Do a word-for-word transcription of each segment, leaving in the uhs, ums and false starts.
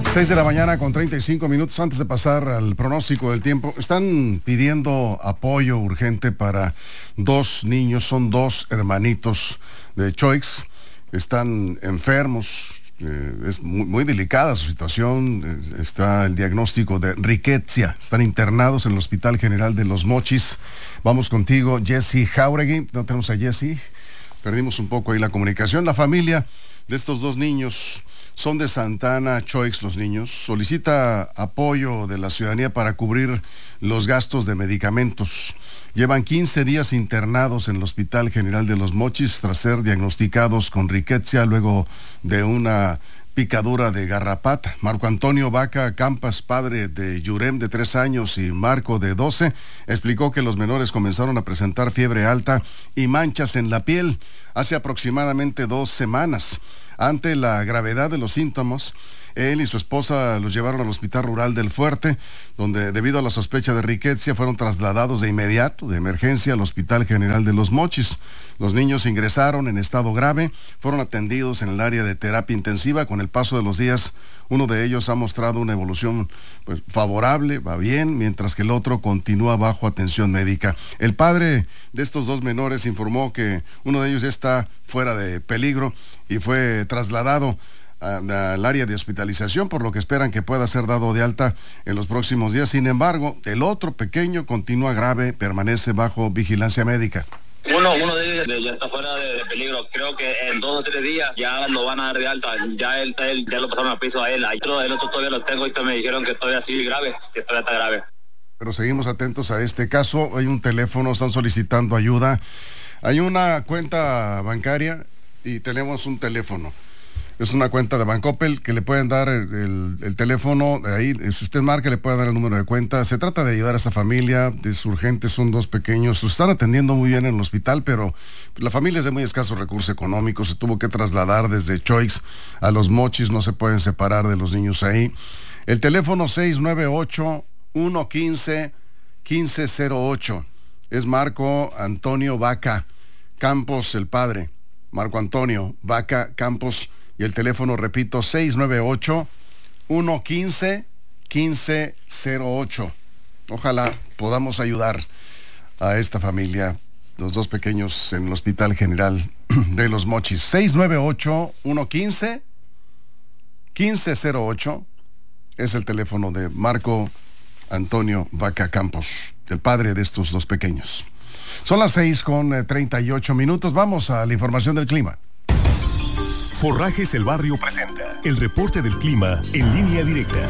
seis de la mañana con treinta y cinco minutos. Antes de pasar al pronóstico del tiempo, están pidiendo apoyo urgente para dos niños, son dos hermanitos de Choix, están enfermos, eh, es muy, muy delicada su situación, eh, está el diagnóstico de riqueza, están internados en el Hospital General de Los Mochis. Vamos contigo, Jesse Jauregui. No tenemos a Jesse, perdimos un poco ahí la comunicación. La familia de estos dos niños son de Santa Ana Choix, los niños. Solicita apoyo de la ciudadanía para cubrir los gastos de medicamentos. Llevan quince días internados en el Hospital General de Los Mochis tras ser diagnosticados con riqueza luego de una picadura de garrapata. Marco Antonio Vaca Campas, padre de Yurem de tres años y Marco de doce, explicó que los menores comenzaron a presentar fiebre alta y manchas en la piel hace aproximadamente dos semanas. Ante la gravedad de los síntomas, él y su esposa los llevaron al Hospital Rural del Fuerte, donde debido a la sospecha de riqueza fueron trasladados de inmediato, de emergencia, al Hospital General de Los Mochis. Los niños ingresaron en estado grave, fueron atendidos en el área de terapia intensiva. Con el paso de los días, uno de ellos ha mostrado una evolución pues, favorable, va bien, mientras que el otro continúa bajo atención médica. El padre de estos dos menores informó que uno de ellos ya está fuera de peligro y fue trasladado al área de hospitalización, por lo que esperan que pueda ser dado de alta en los próximos días. Sin embargo, el otro pequeño continúa grave, permanece bajo vigilancia médica. Uno, uno de ellos ya está fuera de, de peligro. Creo que en dos o tres días ya lo van a dar de alta. Ya él, él ya lo pasaron al piso a él. Ahí todo, el otro todavía lo tengo y me dijeron que todavía sigue grave, que todavía está grave. Pero seguimos atentos a este caso. Hay un teléfono, están solicitando ayuda. Hay una cuenta bancaria y tenemos un teléfono. Es una cuenta de Bancoppel que le pueden dar el, el, el teléfono de ahí. Si usted marca, le puede dar el número de cuenta. Se trata de ayudar a esta familia. Es urgente, son dos pequeños. Se están atendiendo muy bien en el hospital, pero la familia es de muy escasos recursos económicos. Se tuvo que trasladar desde Choix a Los Mochis. No se pueden separar de los niños ahí. El teléfono seis nueve ocho, uno uno cinco, uno cinco cero ocho. Es Marco Antonio Vaca Campos, el padre. Marco Antonio Vaca Campos. Y el teléfono, repito, seis nueve ocho, uno uno cinco, uno cinco cero ocho. Ojalá podamos ayudar a esta familia, los dos pequeños en el Hospital General de Los Mochis. seis nueve ocho, uno uno cinco, uno cinco cero ocho es el teléfono de Marco Antonio Vaca Campos, el padre de estos dos pequeños. Son las seis con treinta y ocho minutos. Vamos a la información del clima. Forrajes El Barrio presenta el reporte del clima en línea directa.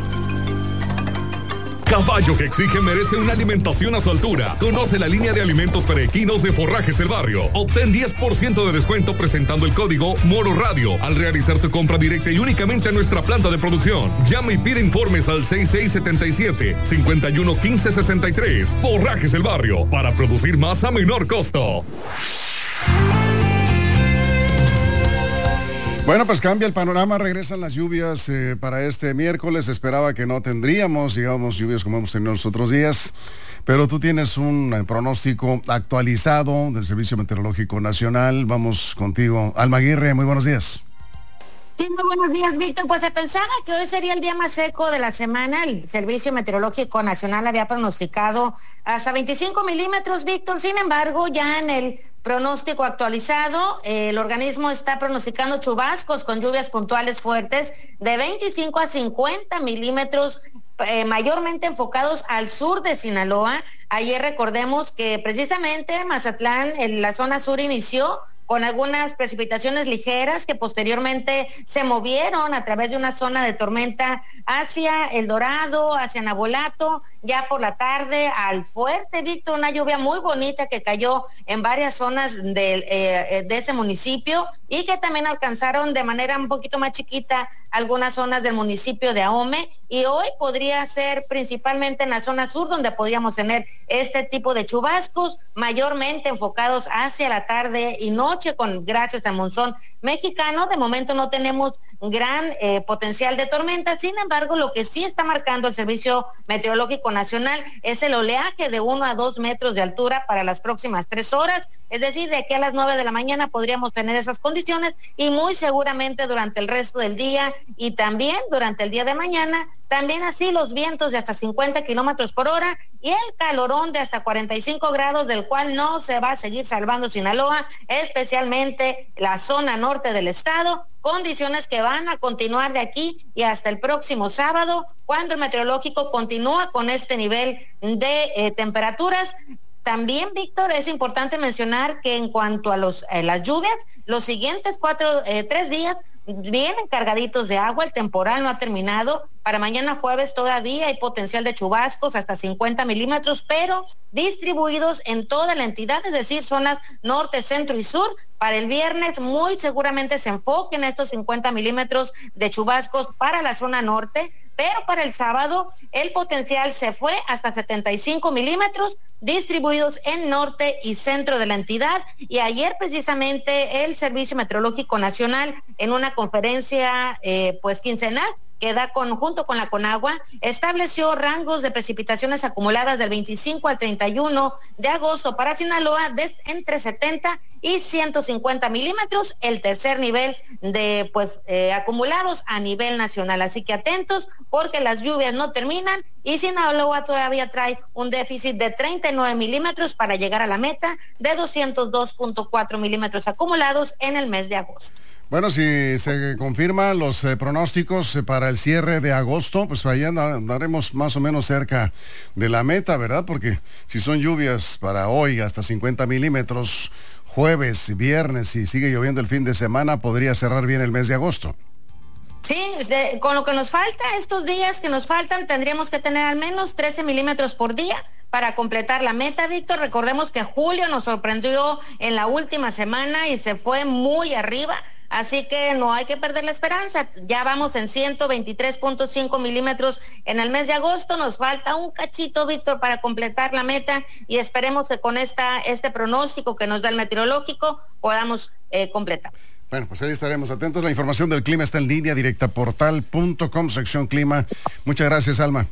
Caballo que exige merece una alimentación a su altura. Conoce la línea de alimentos perequinos de Forrajes El Barrio. Obtén diez por ciento de descuento presentando el código Moro Radio al realizar tu compra directa y únicamente a nuestra planta de producción. Llama y pide informes al seis seis siete siete, cinco uno uno cinco seis tres. Forrajes El Barrio, para producir más a menor costo. Bueno, pues cambia el panorama, regresan las lluvias eh, para este miércoles. Esperaba que no tendríamos, digamos, lluvias como hemos tenido los otros días, pero tú tienes un eh, pronóstico actualizado del Servicio Meteorológico Nacional. Vamos contigo, Alma Aguirre, muy buenos días. Sí, muy buenos días, Víctor. Pues se pensaba que hoy sería el día más seco de la semana. El Servicio Meteorológico Nacional había pronosticado hasta veinticinco milímetros, Víctor. Sin embargo, ya en el pronóstico actualizado, eh, el organismo está pronosticando chubascos con lluvias puntuales fuertes de veinticinco a cincuenta milímetros, eh, mayormente enfocados al sur de Sinaloa. Ayer recordemos que precisamente Mazatlán, en la zona sur, inició con algunas precipitaciones ligeras que posteriormente se movieron a través de una zona de tormenta hacia El Dorado, hacia Nabolato, ya por la tarde al Fuerte, Víctor, una lluvia muy bonita que cayó en varias zonas de, eh, de ese municipio y que también alcanzaron de manera un poquito más chiquita algunas zonas del municipio de Ahome, y hoy podría ser principalmente en la zona sur donde podríamos tener este tipo de chubascos, mayormente enfocados hacia la tarde y noche. noche, con gracias al monzón mexicano. De momento no tenemos gran eh, potencial de tormenta. Sin embargo, lo que sí está marcando el Servicio Meteorológico Nacional es el oleaje de uno a dos metros de altura para las próximas tres horas. Es decir, de aquí a las nueve de la mañana podríamos tener esas condiciones, y muy seguramente durante el resto del día y también durante el día de mañana, también así los vientos de hasta cincuenta kilómetros por hora y el calorón de hasta cuarenta y cinco grados, del cual no se va a seguir salvando Sinaloa, especialmente la zona norte del estado, condiciones que van a continuar de aquí y hasta el próximo sábado, cuando el meteorológico continúa con este nivel de eh, temperaturas. También, Víctor, es importante mencionar que en cuanto a los eh, las lluvias, los siguientes cuatro, eh, tres días vienen cargaditos de agua. El temporal no ha terminado. Para mañana jueves todavía hay potencial de chubascos hasta cincuenta milímetros, pero distribuidos en toda la entidad, es decir, zonas norte, centro y sur. Para el viernes muy seguramente se enfoquen estos cincuenta milímetros de chubascos para la zona norte, pero para el sábado el potencial se fue hasta setenta y cinco milímetros distribuidos en norte y centro de la entidad. Y ayer precisamente el Servicio Meteorológico Nacional, en una conferencia eh, pues quincenal que da con, junto con la Conagua, estableció rangos de precipitaciones acumuladas del veinticinco al treinta y uno de agosto para Sinaloa de entre setenta y ciento cincuenta milímetros, el tercer nivel de pues eh, acumulados a nivel nacional. Así que atentos, porque las lluvias no terminan y Sinaloa todavía trae un déficit de treinta y nueve milímetros para llegar a la meta de doscientos dos punto cuatro milímetros acumulados en el mes de agosto. Bueno, si se confirman los eh, pronósticos eh, para el cierre de agosto, pues allá andaremos más o menos cerca de la meta, ¿verdad? Porque si son lluvias para hoy hasta cincuenta milímetros, jueves, viernes, y sigue lloviendo el fin de semana, podría cerrar bien el mes de agosto. Sí, de, con lo que nos falta, estos días que nos faltan, tendríamos que tener al menos trece milímetros por día para completar la meta, Víctor. Recordemos que julio nos sorprendió en la última semana y se fue muy arriba. Así que no hay que perder la esperanza. Ya vamos en ciento veintitrés punto cinco milímetros en el mes de agosto. Nos falta un cachito, Víctor, para completar la meta, y esperemos que con esta este pronóstico que nos da el meteorológico podamos eh, completar. Bueno, pues ahí estaremos atentos. La información del clima está en línea directa, portal punto com, sección clima. Muchas gracias, Alma.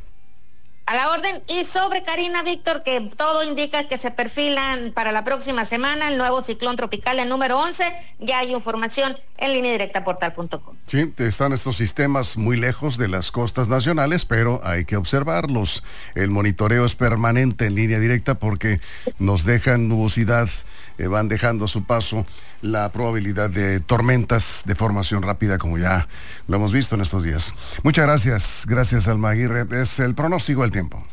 A la orden. Y sobre Karina, Víctor, que todo indica que se perfilan para la próxima semana el nuevo ciclón tropical, el número once. Ya hay información en línea directa, portal punto com. Sí, están estos sistemas muy lejos de las costas nacionales, pero hay que observarlos. El monitoreo es permanente en línea directa porque nos dejan nubosidad, eh, van dejando a su paso la probabilidad de tormentas de formación rápida, como ya lo hemos visto en estos días. Muchas gracias, gracias Alma Aguirre. Es el pronóstico del tiempo.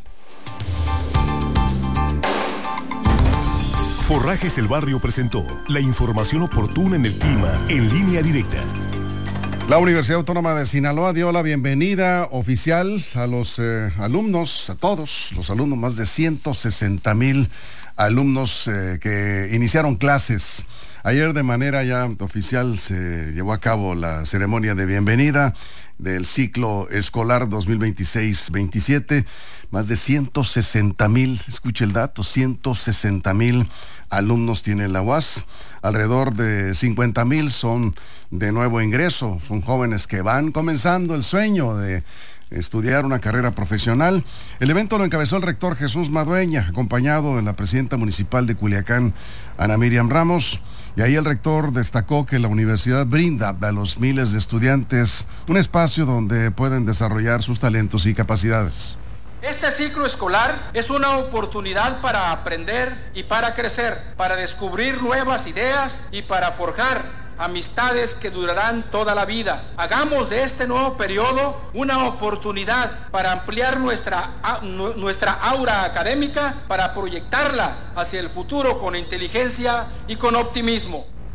Forrajes El Barrio presentó la información oportuna en el clima en línea directa. La Universidad Autónoma de Sinaloa dio la bienvenida oficial a los eh, alumnos, a todos los alumnos, más de ciento sesenta mil alumnos eh, que iniciaron clases. Ayer de manera ya oficial se llevó a cabo la ceremonia de bienvenida del ciclo escolar dos mil veintiséis veintisiete. Más de ciento sesenta mil, escuche el dato, ciento sesenta mil alumnos tiene la U A S. Alrededor de cincuenta mil son de nuevo ingreso, son jóvenes que van comenzando el sueño de estudiar una carrera profesional. El evento lo encabezó el rector Jesús Madueña, acompañado de la presidenta municipal de Culiacán, Ana Miriam Ramos. Y ahí el rector destacó que la universidad brinda a los miles de estudiantes un espacio donde pueden desarrollar sus talentos y capacidades. Este ciclo escolar es una oportunidad para aprender y para crecer, para descubrir nuevas ideas y para forjar amistades que durarán toda la vida. Hagamos de este nuevo periodo una oportunidad para ampliar nuestra, nuestra aura académica, para proyectarla hacia el futuro con inteligencia y con optimismo.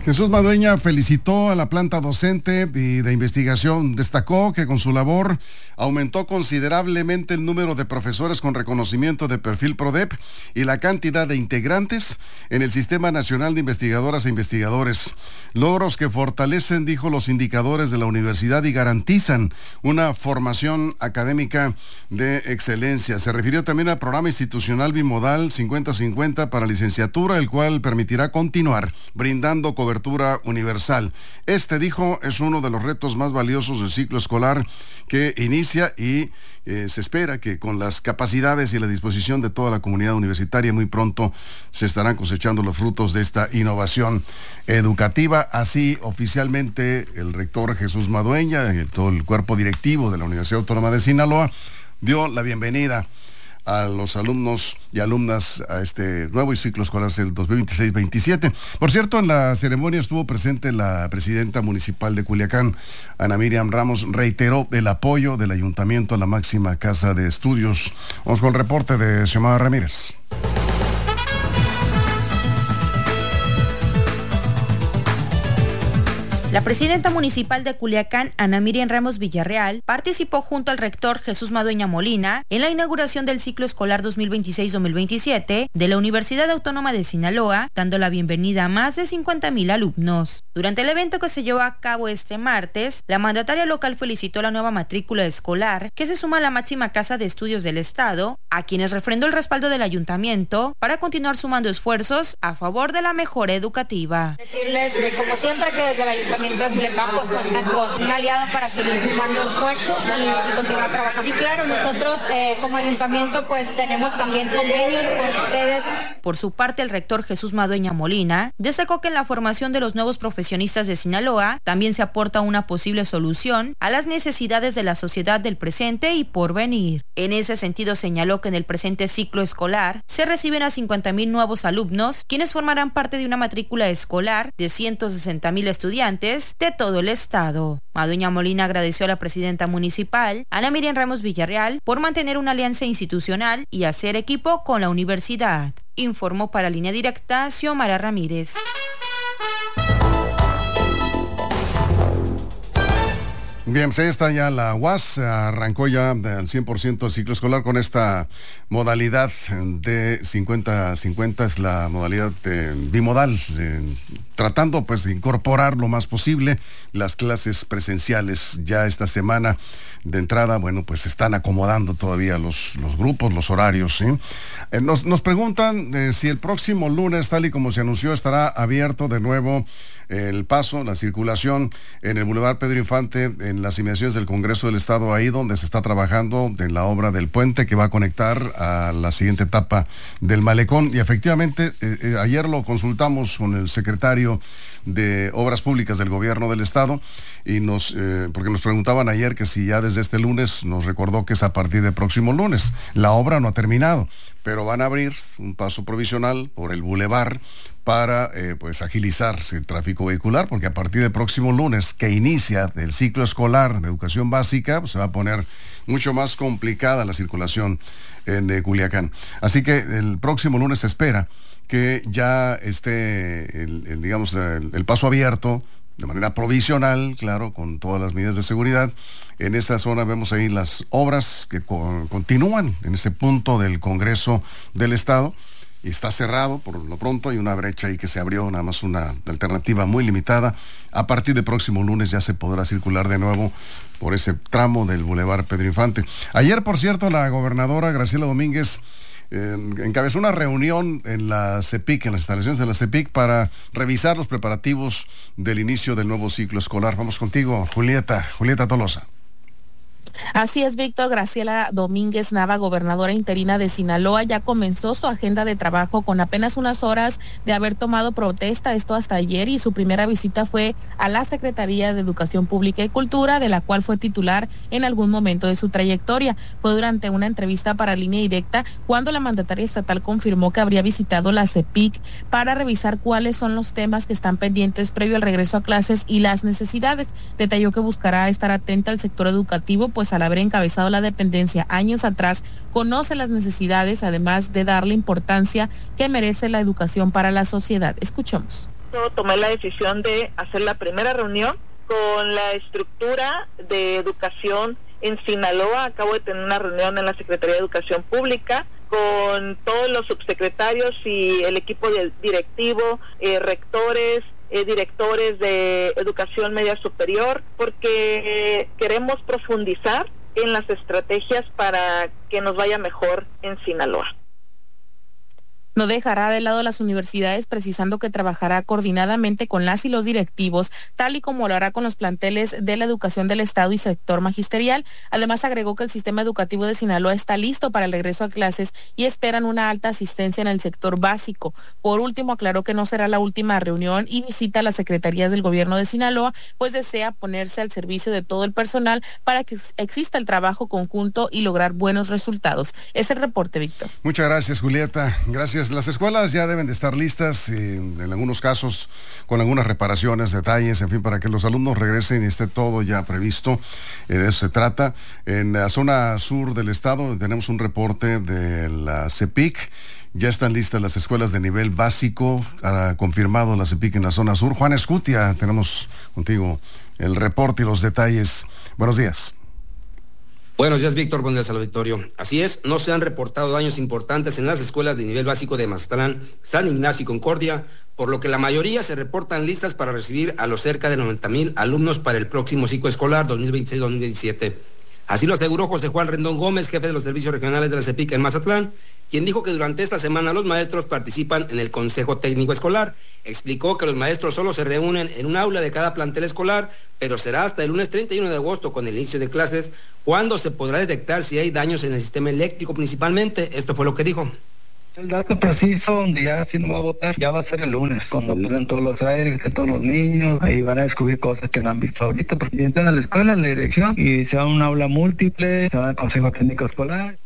Jesús Madueña felicitó a la planta docente y de investigación. Destacó que con su labor aumentó considerablemente el número de profesores con reconocimiento de perfil PRODEP y la cantidad de integrantes en el Sistema Nacional de Investigadoras e Investigadores. Logros que fortalecen, dijo, los indicadores de la universidad y garantizan una formación académica de excelencia. Se refirió también al programa institucional bimodal cincuenta cincuenta para licenciatura, el cual permitirá continuar brindando cobertura universal. Este, dijo, es uno de los retos más valiosos del ciclo escolar que inicia y eh, se espera que con las capacidades y la disposición de toda la comunidad universitaria muy pronto se estarán cosechando los frutos de esta innovación educativa. Así, oficialmente, el rector Jesús Madueña y todo el cuerpo directivo de la Universidad Autónoma de Sinaloa dio la bienvenida a los alumnos y alumnas a este nuevo ciclo escolar del dos mil veintiséis veintisiete. Por cierto, en la ceremonia estuvo presente la presidenta municipal de Culiacán, Ana Miriam Ramos. Reiteró el apoyo del ayuntamiento a la máxima casa de estudios. Vamos con el reporte de Xiomara Ramírez. La presidenta municipal de Culiacán, Ana Miriam Ramos Villarreal, participó junto al rector Jesús Madueña Molina en la inauguración del ciclo escolar dos mil veintiséis dos mil veintisiete de la Universidad Autónoma de Sinaloa, dando la bienvenida a más de cincuenta mil alumnos. Durante el evento que se llevó a cabo este martes, la mandataria local felicitó la nueva matrícula escolar que se suma a la máxima casa de estudios del estado, a quienes refrendó el respaldo del ayuntamiento para continuar sumando esfuerzos a favor de la mejora educativa. Decirles que, como siempre, que desde el ayuntamiento de Culiacán pues cuentan con un aliado para seguir sumando esfuerzos y, y continuar trabajando. Y claro, nosotros eh, como ayuntamiento pues tenemos también convenios con ustedes. Por su parte, el rector Jesús Madueña Molina destacó que en la formación de los nuevos profesionistas de Sinaloa también se aporta una posible solución a las necesidades de la sociedad del presente y porvenir. En ese sentido, señaló que en el presente ciclo escolar se reciben a cincuenta mil nuevos alumnos, quienes formarán parte de una matrícula escolar de ciento sesenta mil estudiantes de todo el estado. Madueña Molina agradeció a la presidenta municipal, Ana Miriam Ramos Villarreal, por mantener una alianza institucional y hacer equipo con la universidad. Informó para Línea Directa Xiomara Ramírez. Bien, pues ahí está ya la U A S, arrancó ya al cien por ciento el ciclo escolar con esta modalidad de cincuenta cincuenta, es la modalidad de bimodal, eh, tratando pues de incorporar lo más posible las clases presenciales. Ya esta semana de entrada, bueno, pues se están acomodando todavía los, los grupos, los horarios, ¿sí? Eh, nos, nos preguntan eh, si el próximo lunes, tal y como se anunció, estará abierto de nuevo el paso, la circulación en el Boulevard Pedro Infante, en las inmediaciones del Congreso del Estado, ahí donde se está trabajando en la obra del puente que va a conectar a la siguiente etapa del malecón. Y efectivamente, eh, eh, ayer lo consultamos con el secretario de Obras Públicas del Gobierno del Estado, y nos eh, porque nos preguntaban ayer que si ya desde este lunes, nos recordó que es a partir del próximo lunes. La obra no ha terminado, pero van a abrir un paso provisional por el bulevar para eh, pues agilizar el tráfico vehicular, porque a partir del próximo lunes, que inicia el ciclo escolar de educación básica, pues se va a poner mucho más complicada la circulación en eh, Culiacán. Así que el próximo lunes se espera que ya esté el, el digamos el, el paso abierto de manera provisional, claro, con todas las medidas de seguridad. En esa zona vemos ahí las obras que co- continúan en ese punto del Congreso del Estado. Y está cerrado por lo pronto, hay una brecha ahí que se abrió, nada más una alternativa muy limitada. A partir del próximo lunes ya se podrá circular de nuevo por ese tramo del Boulevard Pedro Infante. Ayer, por cierto, la gobernadora Graciela Domínguez eh, encabezó una reunión en la CEPIC, en las instalaciones de la CEPIC, para revisar los preparativos del inicio del nuevo ciclo escolar. Vamos contigo, Julieta, Julieta Tolosa. Así es, Víctor. Graciela Domínguez Nava, gobernadora interina de Sinaloa, ya comenzó su agenda de trabajo con apenas unas horas de haber tomado protesta, esto hasta ayer, y su primera visita fue a la Secretaría de Educación Pública y Cultura, de la cual fue titular en algún momento de su trayectoria. Fue durante una entrevista para Línea Directa cuando la mandataria estatal confirmó que habría visitado la CEPIC para revisar cuáles son los temas que están pendientes previo al regreso a clases y las necesidades. Detalló que buscará estar atenta al sector educativo, pues al haber encabezado la dependencia años atrás, conoce las necesidades, además de darle importancia que merece la educación para la sociedad. Escuchemos. eso tomé la decisión de hacer la primera reunión con la estructura de educación en Sinaloa. Acabo de tener una reunión en la Secretaría de Educación Pública con todos los subsecretarios y el equipo de directivo, eh, rectores, eh, directores de educación media superior, porque eh, queremos profundizar en las estrategias para que nos vaya mejor en Sinaloa. No dejará de lado las universidades, precisando que trabajará coordinadamente con las y los directivos, tal y como lo hará con los planteles de la educación del Estado y sector magisterial. Además, agregó que el sistema educativo de Sinaloa está listo para el regreso a clases y esperan una alta asistencia en el sector básico. Por último, aclaró que no será la última reunión y visita a las secretarías del gobierno de Sinaloa, pues desea ponerse al servicio de todo el personal para que exista el trabajo conjunto y lograr buenos resultados. Es el reporte, Víctor. Muchas gracias, Julieta. Gracias. Las escuelas ya deben de estar listas, eh, en algunos casos con algunas reparaciones, detalles, en fin, para que los alumnos regresen y esté todo ya previsto. Eh, de eso se trata. En la zona sur del estado tenemos un reporte de la CEPIC. Ya están listas las escuelas de nivel básico, ha confirmado la CEPIC en la zona sur. Juan Escutia, tenemos contigo el reporte y los detalles. Buenos días. Buenos días, Víctor. Buenos días al auditorio. Así es, no se han reportado daños importantes en las escuelas de nivel básico de Mazatlán, San Ignacio y Concordia, por lo que la mayoría se reportan listas para recibir a los cerca de noventa mil alumnos para el próximo ciclo escolar dos mil veintiséis dos mil veintisiete. Así lo aseguró José Juan Rendón Gómez, jefe de los servicios regionales de la CEPIC en Mazatlán, quien dijo que durante esta semana los maestros participan en el Consejo Técnico Escolar. Explicó que los maestros solo se reúnen en un aula de cada plantel escolar, pero será hasta el lunes treinta y uno de agosto, con el inicio de clases, cuando se podrá detectar si hay daños en el sistema eléctrico principalmente. Esto fue lo que dijo. El dato preciso donde ya si no va a votar ya va a ser el lunes, cuando ponen todos los aires de todos los niños, ahí van a descubrir cosas que no han visto ahorita, porque entran a la escuela, a la dirección, y se va a un aula múltiple, se va al Consejo Técnico Escolar.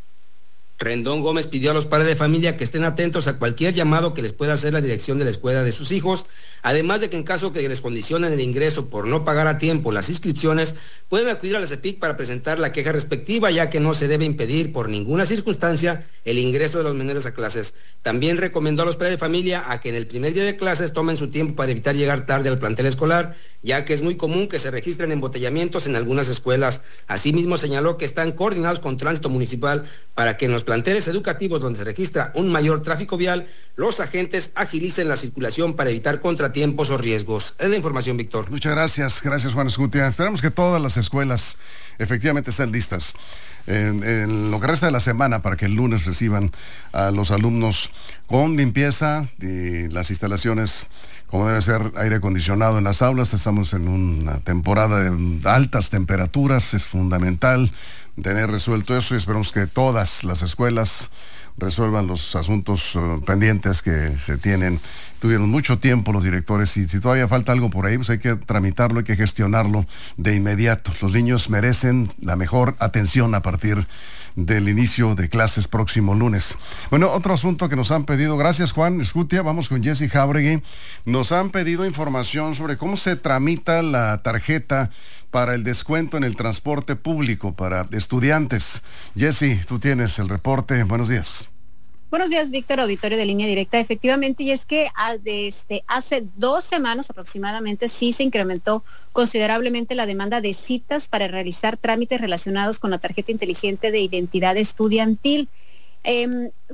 Rendón Gómez pidió a los padres de familia que estén atentos a cualquier llamado que les pueda hacer la dirección de la escuela de sus hijos, además de que en caso que les condicionen el ingreso por no pagar a tiempo las inscripciones, pueden acudir a la CEPIC para presentar la queja respectiva, ya que no se debe impedir por ninguna circunstancia el ingreso de los menores a clases. También recomendó a los padres de familia a que en el primer día de clases tomen su tiempo para evitar llegar tarde al plantel escolar, ya que es muy común que se registren embotellamientos en algunas escuelas. Asimismo, señaló que están coordinados con Tránsito Municipal para que en los planteles educativos donde se registra un mayor tráfico vial, los agentes agilicen la circulación para evitar contratiempos o riesgos. Es la información, Víctor. Muchas gracias, gracias Juan Escutia. Esperamos que todas las escuelas efectivamente estén listas en, en lo que resta de la semana para que el lunes reciban a los alumnos con limpieza y las instalaciones como debe ser, aire acondicionado en las aulas. Estamos en una temporada de altas temperaturas, es fundamental tener resuelto eso y esperamos que todas las escuelas resuelvan los asuntos uh, pendientes que se tienen. Tuvieron mucho tiempo los directores y si todavía falta algo por ahí, pues hay que tramitarlo, hay que gestionarlo de inmediato. Los niños merecen la mejor atención a partir del inicio de clases próximo lunes. Bueno, otro asunto que nos han pedido, gracias Juan Escutia, vamos con Jessy Jauregui, nos han pedido información sobre cómo se tramita la tarjeta para el descuento en el transporte público para estudiantes. Jessy, tú tienes el reporte, buenos días. Buenos días, Víctor, auditorio de Línea Directa. Efectivamente, y es que desde hace dos semanas aproximadamente sí se incrementó considerablemente la demanda de citas para realizar trámites relacionados con la tarjeta inteligente de identidad estudiantil. Eh,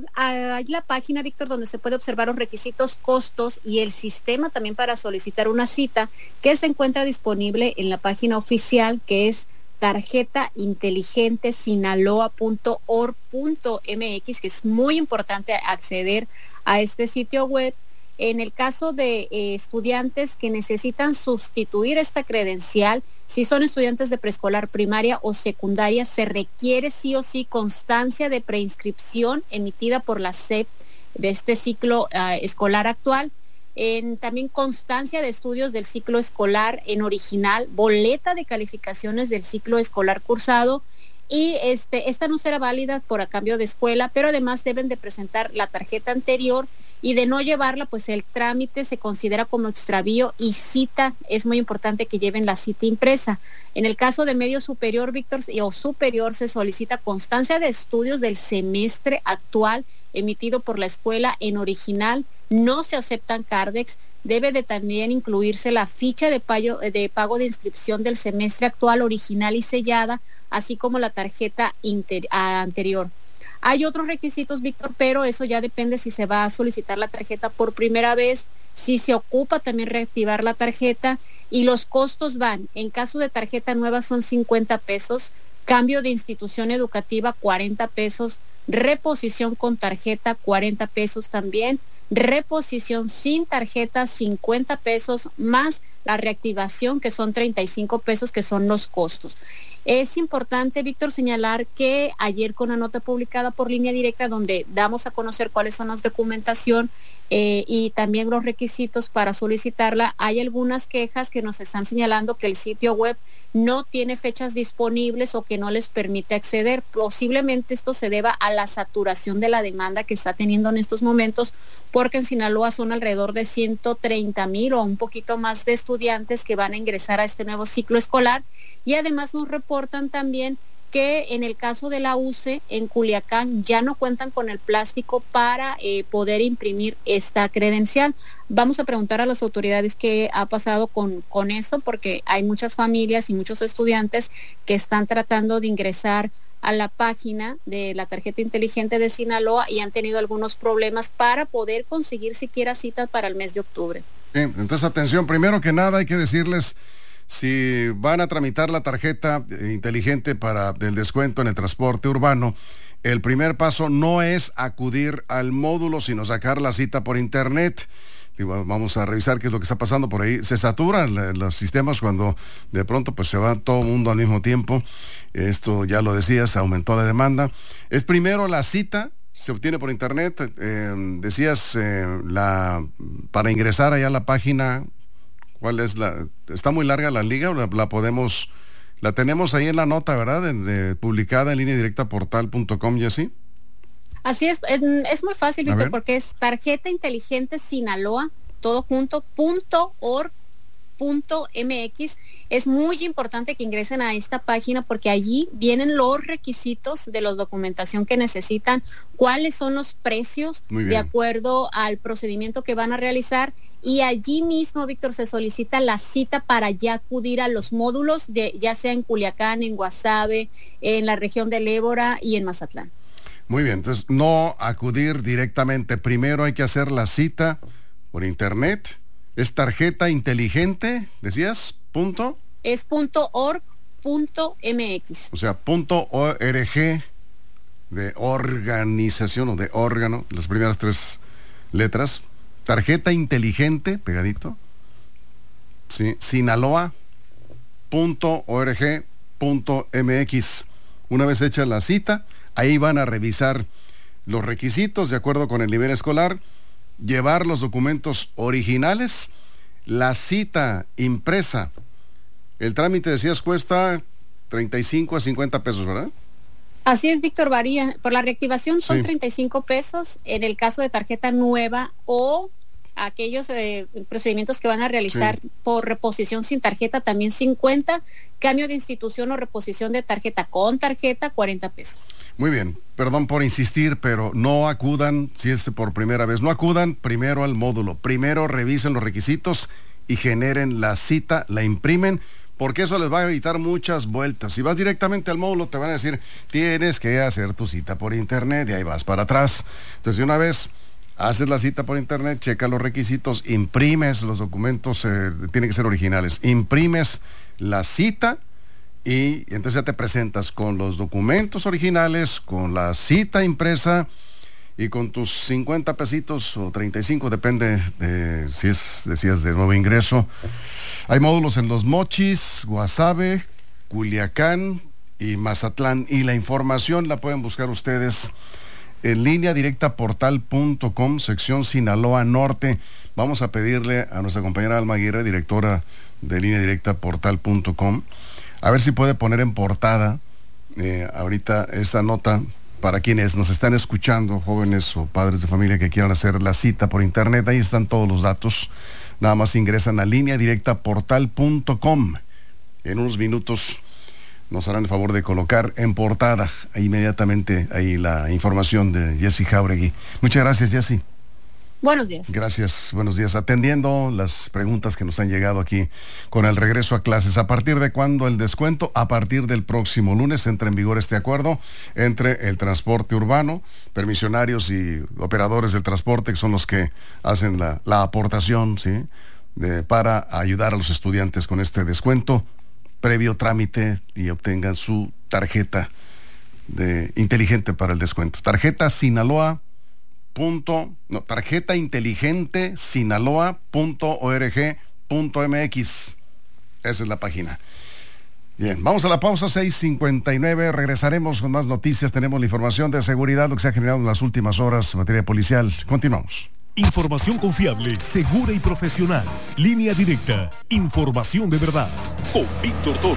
hay la página, Víctor, donde se puede observar los requisitos, costos y el sistema también para solicitar una cita, que se encuentra disponible en la página oficial, que es tarjeta inteligente sinaloa punto org punto m x, que es muy importante acceder a este sitio web. En el caso de eh, estudiantes que necesitan sustituir esta credencial, si son estudiantes de preescolar, primaria o secundaria, se requiere sí o sí constancia de preinscripción emitida por la S E P de este ciclo uh, escolar actual. En, también constancia de estudios del ciclo escolar en original, boleta de calificaciones del ciclo escolar cursado, y este, esta no será válida por a cambio de escuela, pero además deben de presentar la tarjeta anterior, y de no llevarla, pues el trámite se considera como extravío y cita, es muy importante que lleven la cita impresa. En el caso de medio superior, Víctor, o superior, se solicita constancia de estudios del semestre actual emitido por la escuela en original, no se aceptan Cardex, debe de también incluirse la ficha de pago, de pago de inscripción del semestre actual original y sellada, así como la tarjeta inter, anterior. Hay otros requisitos, Víctor, pero eso ya depende si se va a solicitar la tarjeta por primera vez, si se ocupa también reactivar la tarjeta, y los costos van, en caso de tarjeta nueva son cincuenta pesos, cambio de institución educativa cuarenta pesos, reposición con tarjeta cuarenta pesos también, reposición sin tarjeta cincuenta pesos, más la reactivación que son treinta y cinco pesos, que son los costos. Es importante, Víctor, señalar que ayer, con una nota publicada por Línea Directa donde damos a conocer cuáles son las documentación eh, y también los requisitos para solicitarla, hay algunas quejas que nos están señalando que el sitio web no tiene fechas disponibles o que no les permite acceder. Posiblemente esto se deba a la saturación de la demanda que está teniendo en estos momentos, porque en Sinaloa son alrededor de ciento treinta mil o un poquito más de estudiantes que van a ingresar a este nuevo ciclo escolar, y además nos reportan también que en el caso de la U C E en Culiacán ya no cuentan con el plástico para eh, poder imprimir esta credencial. Vamos a preguntar a las autoridades qué ha pasado con, con esto, porque hay muchas familias y muchos estudiantes que están tratando de ingresar a la página de la tarjeta inteligente de Sinaloa y han tenido algunos problemas para poder conseguir siquiera citas para el mes de octubre. Bien, entonces atención, primero que nada hay que decirles, si van a tramitar la tarjeta inteligente para el descuento en el transporte urbano, el primer paso no es acudir al módulo, sino sacar la cita por internet. Vamos a revisar qué es lo que está pasando por ahí. Se saturan los sistemas cuando de pronto pues se va todo el mundo al mismo tiempo. Esto ya lo decías, aumentó la demanda. Es primero la cita, se obtiene por internet. Eh, decías, eh, la para ingresar allá a la página, ¿cuál es la? ¿Está muy larga la liga o la, la podemos, la tenemos ahí en la nota, ¿verdad? De, de, publicada en línea directa portal punto com, y así. Así es, es, es muy fácil, Víctor, porque es tarjeta inteligente Sinaloa, todo junto, punto org punto mx. Es muy importante que ingresen a esta página porque allí vienen los requisitos de la documentación que necesitan, cuáles son los precios de acuerdo al procedimiento que van a realizar, y allí mismo, Víctor, se solicita la cita para ya acudir a los módulos, de ya sea en Culiacán, en Guasave, en la región del Ébora y en Mazatlán. Muy bien, entonces no acudir directamente, primero hay que hacer la cita por internet. ¿Es tarjeta inteligente, decías? ¿Punto? Es punto org punto mx. O sea, punto org de organización o de órgano, las primeras tres letras. Tarjeta inteligente, pegadito. Sí, Sinaloa punto org punto mx. Una vez hecha la cita, ahí van a revisar los requisitos de acuerdo con el nivel escolar, llevar los documentos originales, la cita impresa. El trámite, decías, cuesta treinta y cinco a cincuenta pesos, ¿verdad? Así es, Víctor, varía. Por la reactivación son sí. treinta y cinco pesos, en el caso de tarjeta nueva o aquellos eh, procedimientos que van a realizar sí. por reposición sin tarjeta también cincuenta, cambio de institución o reposición de tarjeta con tarjeta cuarenta pesos. Muy bien, perdón por insistir, pero no acudan, si es por primera vez, no acudan primero al módulo, primero revisen los requisitos y generen la cita, la imprimen, porque eso les va a evitar muchas vueltas. Si vas directamente al módulo te van a decir, tienes que hacer tu cita por internet, y ahí vas para atrás. Entonces, de una vez haces la cita por internet, checa los requisitos, imprimes los documentos, eh, tienen que ser originales, imprimes la cita y entonces ya te presentas con los documentos originales, con la cita impresa y con tus cincuenta pesitos o treinta y cinco, depende de si es, decías, de nuevo ingreso. Hay módulos en Los Mochis, Guasave, Culiacán y Mazatlán, y la información la pueden buscar ustedes en línea directa portal punto com, sección Sinaloa Norte. Vamos a pedirle a nuestra compañera Alma Aguirre, directora de línea directa portal punto com, a ver si puede poner en portada eh, ahorita esta nota para quienes nos están escuchando, jóvenes o padres de familia que quieran hacer la cita por internet. Ahí están todos los datos. Nada más ingresan a línea directa portal punto com. En unos minutos nos harán el favor de colocar en portada inmediatamente ahí la información de Jessy Jauregui. Muchas gracias, Jessy. Buenos días. Gracias, buenos días. Atendiendo las preguntas que nos han llegado aquí con el regreso a clases. ¿A partir de cuándo el descuento? A partir del próximo lunes entra en vigor este acuerdo entre el transporte urbano, permisionarios y operadores del transporte, que son los que hacen la, la aportación, ¿sí? De, para ayudar a los estudiantes con este descuento, previo trámite y obtengan su tarjeta de inteligente para el descuento. Tarjeta Sinaloa. Punto, no, tarjeta inteligente sinaloa punto org punto mx. Esa es la página. Bien, vamos a la pausa, seis cincuenta y nueve. Regresaremos con más noticias. Tenemos la información de seguridad, lo que se ha generado en las últimas horas en materia policial. Continuamos. Información confiable, segura y profesional. Línea directa. Información de verdad. Con Víctor Toro.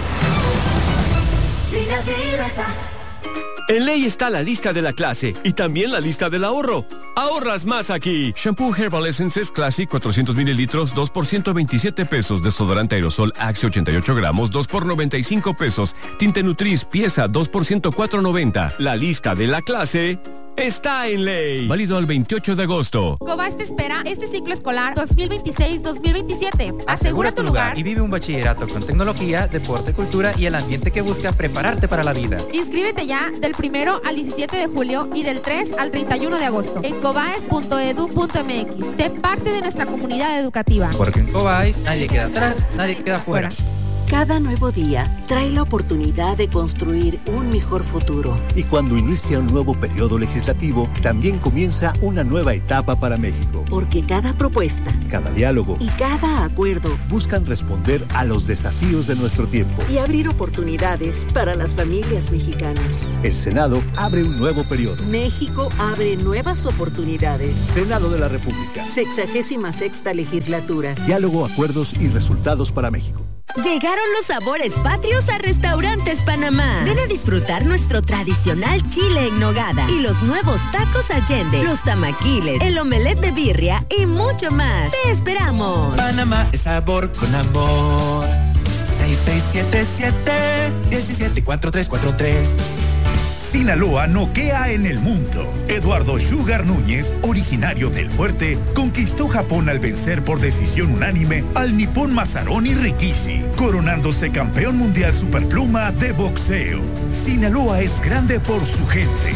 Línea directa. En Ley está la lista de la clase y también la lista del ahorro. Ahorras más aquí. Shampoo Herbal Essences Classic cuatrocientos mililitros, dos por ciento veintisiete pesos. Desodorante aerosol Axe ochenta y ocho gramos, dos por noventa y cinco pesos. Tinte Nutris pieza, dos por ciento cuatro noventa. La lista de la clase está en Ley. Válido al veintiocho de agosto. Cobás te espera este ciclo escolar dos mil veintiséis dos mil veintisiete. Asegura, Asegura tu lugar. lugar y vive un bachillerato con tecnología, deporte, cultura y el ambiente que busca prepararte para la vida. Inscríbete ya del primero al diecisiete de julio y del tres al treinta y uno de agosto en cobaes punto edu punto mx. Sé parte de nuestra comunidad educativa. Porque en Cobaes nadie queda atrás, nadie queda afuera. Cada nuevo día trae la oportunidad de construir un mejor futuro. Y cuando inicia un nuevo periodo legislativo, también comienza una nueva etapa para México. Porque cada propuesta, cada diálogo y cada acuerdo buscan responder a los desafíos de nuestro tiempo y abrir oportunidades para las familias mexicanas. El Senado abre un nuevo periodo. México abre nuevas oportunidades. Senado de la República. Sexagésima sexta legislatura. Diálogo, acuerdos y resultados para México. Llegaron los sabores patrios a Restaurantes Panamá. Ven a disfrutar nuestro tradicional chile en nogada y los nuevos tacos Allende, los tamaquiles, el omelette de birria y mucho más. ¡Te esperamos! Panamá es sabor con amor. seis seis siete siete, uno siete cuatro tres cuatro tres. Sinaloa noquea en el mundo. Eduardo Sugar Núñez, originario del Fuerte, conquistó Japón al vencer por decisión unánime al nipón Masaroni Rikishi, coronándose campeón mundial superpluma de boxeo. Sinaloa es grande por su gente.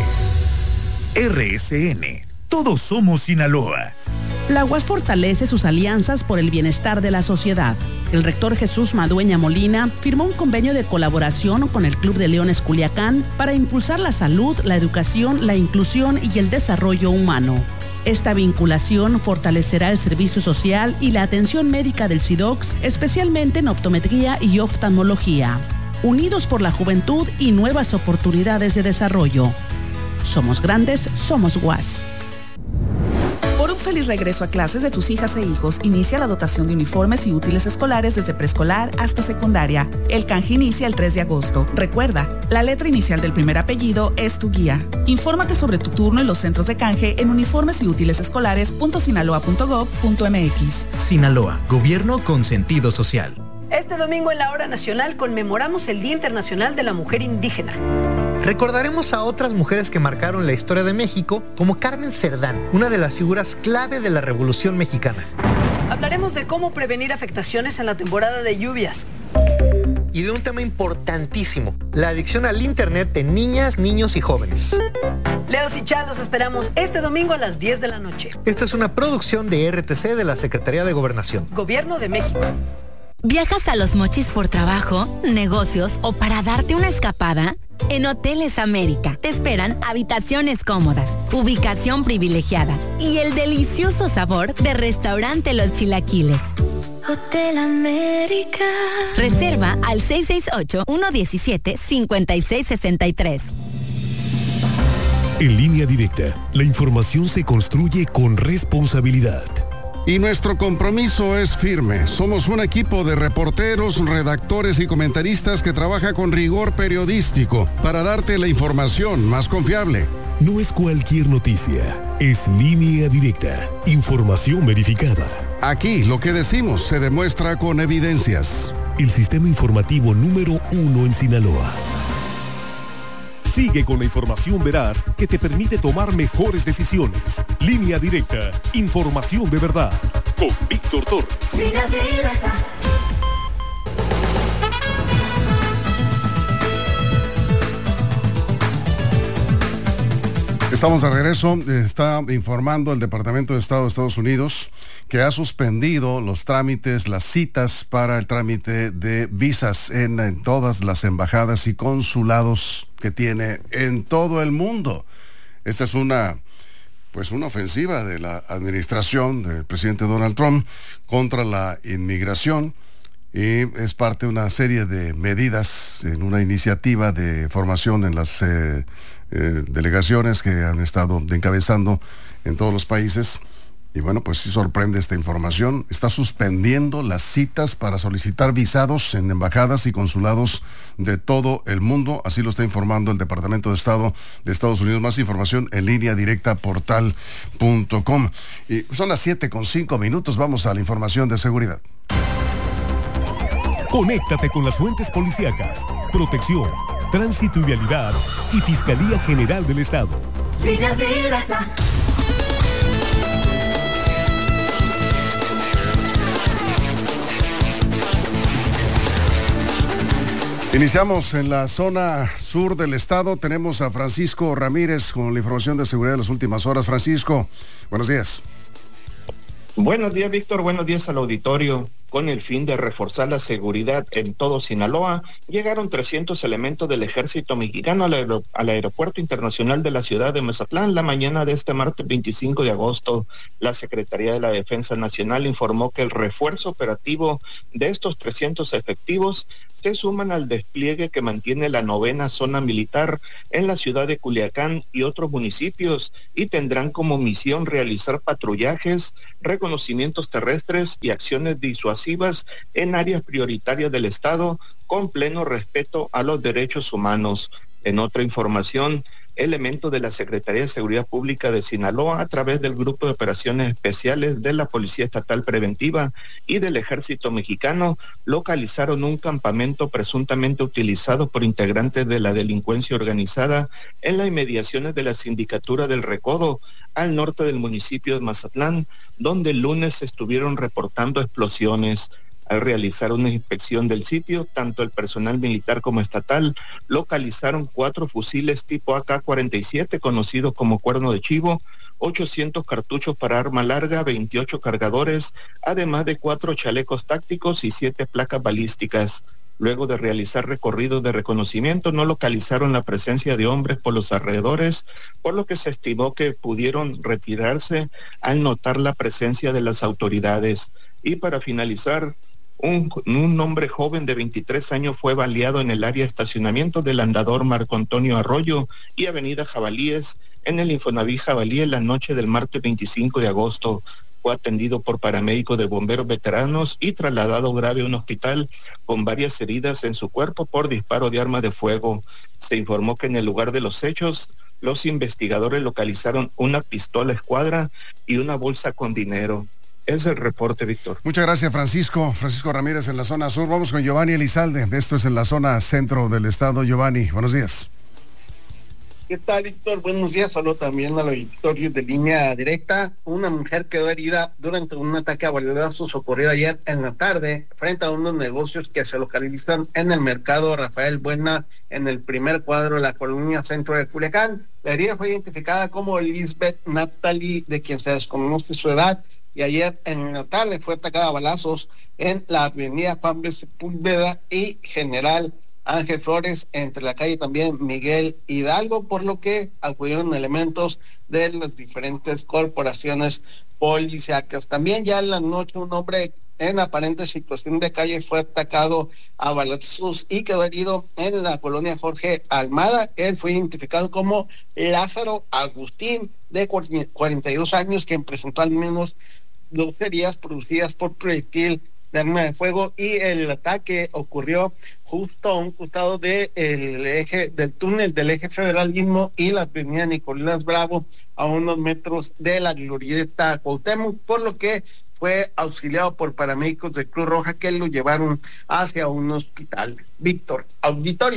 R S N. Todos somos Sinaloa. La U A S fortalece sus alianzas por el bienestar de la sociedad. El rector Jesús Madueña Molina firmó un convenio de colaboración con el Club de Leones Culiacán para impulsar la salud, la educación, la inclusión y el desarrollo humano. Esta vinculación fortalecerá el servicio social y la atención médica del SIDOCS, especialmente en optometría y oftalmología. Unidos por la juventud y nuevas oportunidades de desarrollo. Somos grandes, somos U A S. Por un feliz regreso a clases de tus hijas e hijos, inicia la dotación de uniformes y útiles escolares desde preescolar hasta secundaria. El canje inicia el tres de agosto. Recuerda, la letra inicial del primer apellido es tu guía. Infórmate sobre tu turno en los centros de canje en uniformes y útiles escolares punto sinaloa punto gob punto mx. Sinaloa, gobierno con sentido social. Este domingo en la Hora Nacional conmemoramos el Día Internacional de la Mujer Indígena. Recordaremos a otras mujeres que marcaron la historia de México, como Carmen Cerdán, una de las figuras clave de la Revolución Mexicana. Hablaremos de cómo prevenir afectaciones en la temporada de lluvias. Y de un tema importantísimo, la adicción al Internet de niñas, niños y jóvenes. Leos y Chá, los esperamos este domingo a las diez de la noche. Esta es una producción de R T C de la Secretaría de Gobernación. Gobierno de México. ¿Viajas a Los Mochis por trabajo, negocios o para darte una escapada? En Hoteles América te esperan habitaciones cómodas, ubicación privilegiada y el delicioso sabor de Restaurante Los Chilaquiles. Hotel América. Reserva al seis seis ocho, uno uno siete, cinco seis seis tres. En Línea Directa, la información se construye con responsabilidad. Y nuestro compromiso es firme. Somos un equipo de reporteros, redactores y comentaristas que trabaja con rigor periodístico para darte la información más confiable. No es cualquier noticia, es Línea Directa, información verificada. Aquí lo que decimos se demuestra con evidencias. El sistema informativo número uno en Sinaloa. Sigue con la información veraz que te permite tomar mejores decisiones. Línea Directa, información de verdad. Con Víctor Torres. Línea Directa. Estamos de regreso. Está informando el Departamento de Estado de Estados Unidos que ha suspendido los trámites, las citas para el trámite de visas en, en todas las embajadas y consulados que tiene en todo el mundo. Esta es una, pues una ofensiva de la administración del presidente Donald Trump contra la inmigración y es parte de una serie de medidas en una iniciativa de formación en las eh, eh, delegaciones que han estado encabezando en todos los países. Y bueno, pues sí sorprende esta información. Está suspendiendo las citas para solicitar visados en embajadas y consulados de todo el mundo. Así lo está informando el Departamento de Estado de Estados Unidos. Más información en línea directa portal punto com. Y son las siete con cinco minutos. Vamos a la información de seguridad. Conéctate con las fuentes policíacas, protección, tránsito y vialidad y Fiscalía General del Estado. Línea Directa. Iniciamos en la zona sur del estado. Tenemos a Francisco Ramírez con la información de seguridad de las últimas horas. Francisco, buenos días. Buenos días, Víctor. Buenos días al auditorio. Con el fin de reforzar la seguridad en todo Sinaloa, llegaron trescientos elementos del ejército mexicano al, aer- al aeropuerto internacional de la ciudad de Mazatlán la mañana de este martes veinticinco de agosto. La Secretaría de la Defensa Nacional informó que el refuerzo operativo de estos trescientos efectivos se suman al despliegue que mantiene la novena zona militar en la ciudad de Culiacán y otros municipios y tendrán como misión realizar patrullajes, reconocimientos terrestres y acciones disuasivas en áreas prioritarias del Estado con pleno respeto a los derechos humanos. En otra información, elementos de la Secretaría de Seguridad Pública de Sinaloa, a través del Grupo de Operaciones Especiales de la Policía Estatal Preventiva y del Ejército Mexicano, localizaron un campamento presuntamente utilizado por integrantes de la delincuencia organizada en las inmediaciones de la Sindicatura del Recodo, al norte del municipio de Mazatlán, donde el lunes estuvieron reportando explosiones. Al realizar una inspección del sitio, tanto el personal militar como estatal localizaron cuatro fusiles tipo A K cuarenta y siete, conocidos como cuerno de chivo, ochocientos cartuchos para arma larga, veintiocho cargadores, además de cuatro chalecos tácticos y siete placas balísticas. Luego de realizar recorridos de reconocimiento, no localizaron la presencia de hombres por los alrededores, por lo que se estimó que pudieron retirarse al notar la presencia de las autoridades. Y para finalizar, Un, un hombre joven de veintitrés años fue baleado en el área de estacionamiento del andador Marco Antonio Arroyo y avenida Jabalíes en el Infonavit Jabalí en la noche del martes veinticinco de agosto. Fue atendido por paramédicos de bomberos veteranos y trasladado grave a un hospital con varias heridas en su cuerpo por disparo de arma de fuego. Se informó que en el lugar de los hechos, los investigadores localizaron una pistola escuadra y una bolsa con dinero. Es el reporte, Víctor. Muchas gracias, Francisco. Francisco Ramírez en la zona sur. Vamos con Giovanni Elizalde. Esto es en la zona centro del estado. Giovanni, buenos días. ¿Qué tal, Víctor? Buenos días. Saludo también al auditorio de Línea Directa. Una mujer quedó herida durante un ataque a balazos ocurrido ayer en la tarde frente a unos negocios que se localizan en el mercado Rafael Buena, en el primer cuadro de la colonia centro de Culiacán. La herida fue identificada como Lisbeth Natalie, de quien se desconoce su edad, y ayer en la tarde fue atacada a balazos en la avenida Juan B. Sepúlveda y General Ángel Flores, entre la calle también Miguel Hidalgo, por lo que acudieron elementos de las diferentes corporaciones policíacas. También ya en la noche un hombre en aparente situación de calle fue atacado a balazos y quedó herido en la colonia Jorge Almada. Él fue identificado como Lázaro Agustín, de cuarenta y dos años, quien presentó al menos dos heridas producidas por proyectil de arma de fuego, y el ataque ocurrió justo a un costado del eje del túnel del eje federalismo y la avenida Nicolás Bravo, a unos metros de la glorieta Cuauhtémoc, por lo que fue auxiliado por paramédicos de Cruz Roja que lo llevaron hacia un hospital. Víctor, auditorio,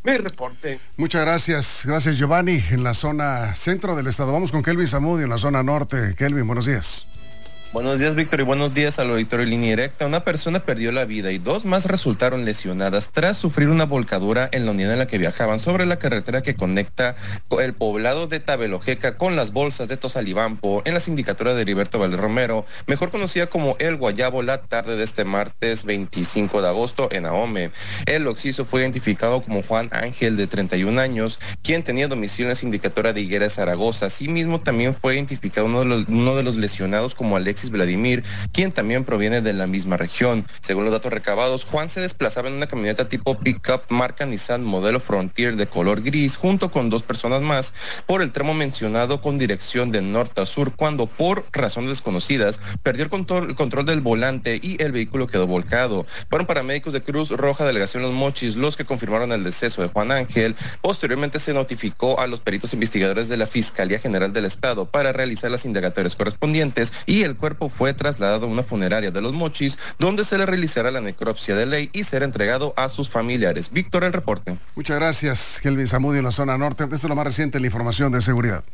Mi reporte. Muchas gracias. Gracias, Giovanni. En la zona centro del estado. Vamos con Kelvin Zamudio en la zona norte. Kelvin, buenos días. Buenos días, Víctor, y buenos días al auditorio de Línea Directa. Una persona perdió la vida y dos más resultaron lesionadas tras sufrir una volcadura en la unidad en la que viajaban sobre la carretera que conecta el poblado de Tabelojeca con las bolsas de Tozalibampo en la sindicatura de Heriberto Valer Romero, mejor conocida como El Guayabo, la tarde de este martes veinticinco de agosto en Ahome. El occiso fue identificado como Juan Ángel, de treinta y un años, quien tenía domicilio en la sindicatura de Higueras, Zaragoza. Asimismo, también fue identificado uno de los, uno de los lesionados como Alexis Vladimir, quien también proviene de la misma región. Según los datos recabados, Juan se desplazaba en una camioneta tipo pick-up marca Nissan modelo Frontier de color gris, junto con dos personas más, por el tramo mencionado con dirección de norte a sur, cuando por razones desconocidas perdió el control, el control del volante y el vehículo quedó volcado. Fueron paramédicos de Cruz Roja Delegación Los Mochis los que confirmaron el deceso de Juan Ángel. Posteriormente se notificó a los peritos investigadores de la Fiscalía General del Estado para realizar las indagatorias correspondientes y el cuerpo fue trasladado a una funeraria de Los Mochis, donde se le realizará la necropsia de ley y será entregado a sus familiares. Víctor, el reporte. Muchas gracias, Kelvin Zamudio en la zona norte. Esto es lo más reciente en la información de seguridad.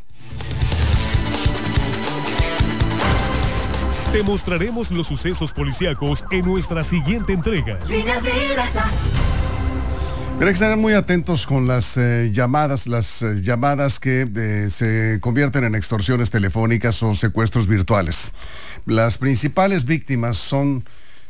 Te mostraremos los sucesos policíacos en nuestra siguiente entrega. Línea Directa. Hay que estar muy atentos con las eh, llamadas, las eh, llamadas que eh, se convierten en extorsiones telefónicas o secuestros virtuales. Las principales víctimas son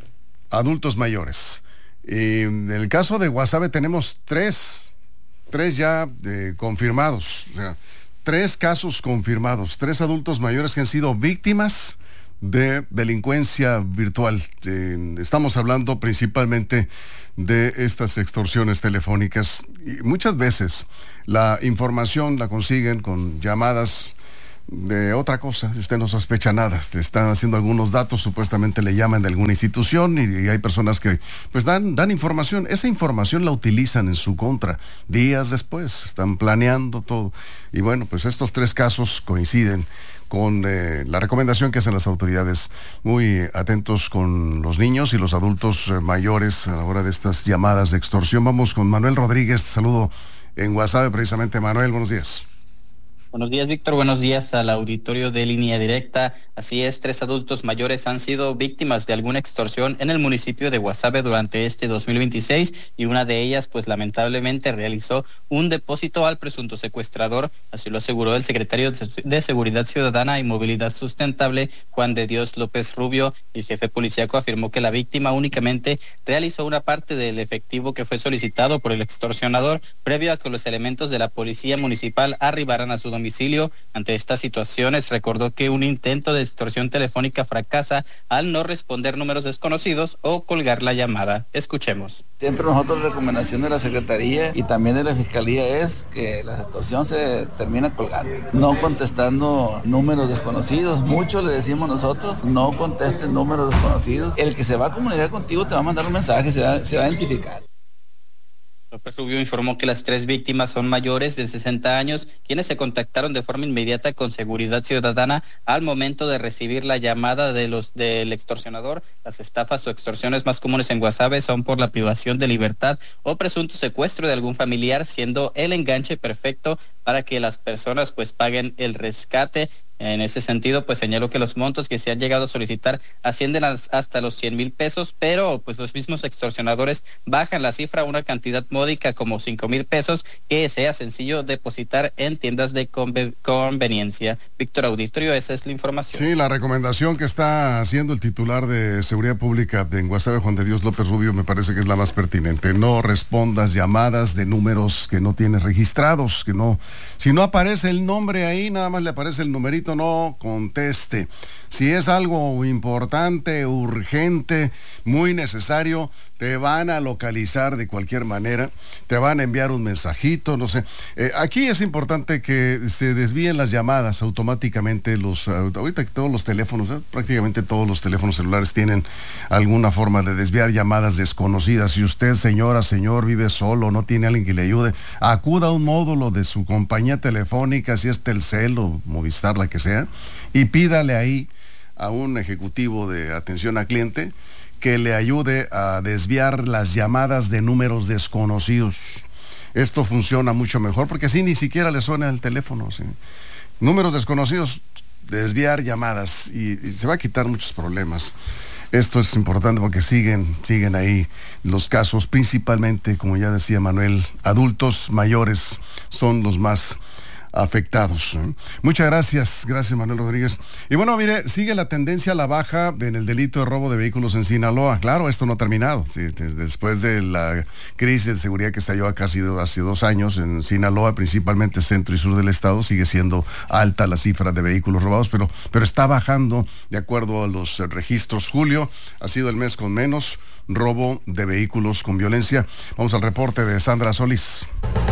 adultos mayores. Y en el caso de Guasave tenemos tres, tres ya eh, confirmados, o sea, tres casos confirmados, tres adultos mayores que han sido víctimas de delincuencia virtual. Eh, estamos hablando principalmente de estas extorsiones telefónicas y muchas veces la información la consiguen con llamadas de otra cosa. Usted no sospecha nada, te están haciendo algunos datos, supuestamente le llaman de alguna institución y, y hay personas que pues dan, dan información. Esa información la utilizan en su contra días después, están planeando todo y bueno, pues estos tres casos coinciden con eh, la recomendación que hacen las autoridades. Muy atentos con los niños y los adultos eh, mayores a la hora de estas llamadas de extorsión. Vamos con Manuel Rodríguez, te saludo en Guasave precisamente. Manuel, buenos días. Buenos días, Víctor. Buenos días al auditorio de Línea Directa. Así es, tres adultos mayores han sido víctimas de alguna extorsión en el municipio de Guasave durante este dos mil veintiséis y una de ellas, pues lamentablemente realizó un depósito al presunto secuestrador. Así lo aseguró el secretario de Seguridad Ciudadana y Movilidad Sustentable, Juan de Dios López Rubio. El jefe policíaco afirmó que la víctima únicamente realizó una parte del efectivo que fue solicitado por el extorsionador previo a que los elementos de la policía municipal arribaran a su domicilio. Ante estas situaciones, recordó que un intento de extorsión telefónica fracasa al no responder números desconocidos o colgar la llamada. Escuchemos. Siempre nosotros la recomendación de la Secretaría y también de la Fiscalía es que la extorsión se termina colgando, no contestando números desconocidos. Mucho le decimos nosotros, no contesten números desconocidos. El que se va a comunicar contigo te va a mandar un mensaje, se va, se va a identificar. López Rubio informó que las tres víctimas son mayores de sesenta años, quienes se contactaron de forma inmediata con Seguridad Ciudadana al momento de recibir la llamada de los del extorsionador. Las estafas o extorsiones más comunes en Guasave son por la privación de libertad o presunto secuestro de algún familiar, siendo el enganche perfecto para que las personas pues paguen el rescate. En ese sentido, pues señaló que los montos que se han llegado a solicitar ascienden hasta los cien mil pesos, pero pues los mismos extorsionadores bajan la cifra a una cantidad módica como cinco mil pesos que sea sencillo depositar en tiendas de conve- conveniencia. Víctor Auditorio, esa es la información. Sí, la recomendación que está haciendo el titular de Seguridad Pública en Guasave, Juan de Dios López Rubio, me parece que es la más pertinente. No respondas llamadas de números que no tienes registrados, que no, si no aparece el nombre ahí, nada más le aparece el numerito, no conteste. Si es algo importante, urgente, muy necesario, te van a localizar de cualquier manera, te van a enviar un mensajito, no sé. Eh, aquí es importante que se desvíen las llamadas automáticamente. Los, ahorita todos los teléfonos, eh, prácticamente todos los teléfonos celulares tienen alguna forma de desviar llamadas desconocidas. Si usted, señora, señor, vive solo, no tiene alguien que le ayude, acuda a un módulo de su compañía telefónica, si es Telcel o Movistar, la que sea, y pídale ahí a un ejecutivo de atención al cliente que le ayude a desviar las llamadas de números desconocidos. esto funciona mucho mejor, porque así ni siquiera le suena el teléfono, ¿sí? Números desconocidos, desviar llamadas y, y se va a quitar muchos problemas. Esto es importante porque siguen, siguen ahí los casos, principalmente, como ya decía Manuel, adultos mayores son los más afectados. Muchas gracias, gracias Manuel Rodríguez. Y bueno, mire, sigue la tendencia a la baja en el delito de robo de vehículos en Sinaloa. Claro, esto no ha terminado. Sí, después de la crisis de seguridad que estalló acá hace, hace dos años en Sinaloa, principalmente centro y sur del estado, sigue siendo alta la cifra de vehículos robados, pero, pero está bajando de acuerdo a los registros. Julio ha sido el mes con menos robo de vehículos con violencia. Vamos al reporte de Sandra Solís.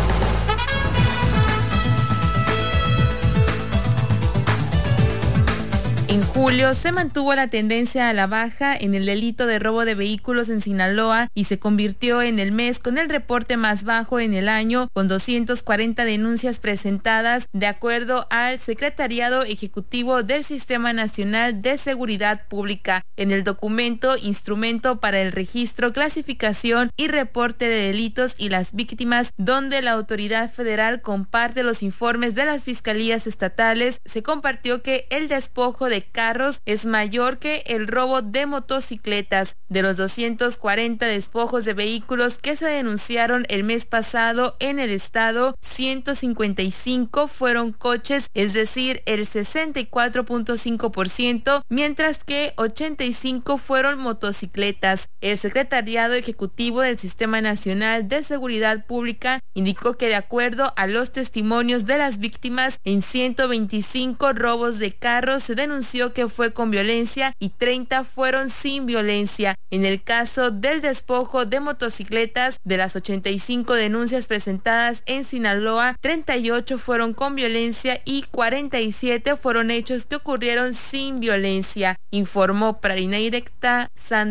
En julio se mantuvo la tendencia a la baja en el delito de robo de vehículos en Sinaloa y se convirtió en el mes con el reporte más bajo en el año, con doscientas cuarenta denuncias presentadas, de acuerdo al Secretariado Ejecutivo del Sistema Nacional de Seguridad Pública. En el documento Instrumento para el Registro, Clasificación y Reporte de Delitos y las Víctimas, donde la autoridad federal comparte los informes de las fiscalías estatales, se compartió que el despojo de carros es mayor que el robo de motocicletas. De los doscientos cuarenta despojos de vehículos que se denunciaron el mes pasado en el estado, ciento cincuenta y cinco fueron coches, es decir, el sesenta y cuatro punto cinco por ciento, mientras que ochenta y cinco fueron motocicletas. El Secretariado Ejecutivo del Sistema Nacional de Seguridad Pública indicó que de acuerdo a los testimonios de las víctimas, en ciento veinticinco robos de carros se denunció que fue con violencia y treinta fueron sin violencia. En el caso del despojo de motocicletas, de las ochenta y cinco denuncias presentadas en Sinaloa, treinta y ocho fueron con violencia y cuarenta y siete fueron hechos que ocurrieron sin violencia, informó para Línea Directa Sandra